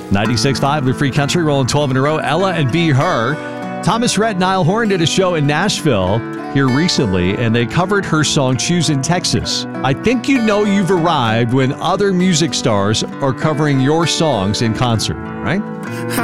96.5 The Free Country, rolling 12 in a row. Ella and Be Her. Thomas Rhett and Niall Horan did a show in Nashville here recently, and they covered her song Choosing Texas. I think you know you've arrived when other music stars are covering your songs in concert, right?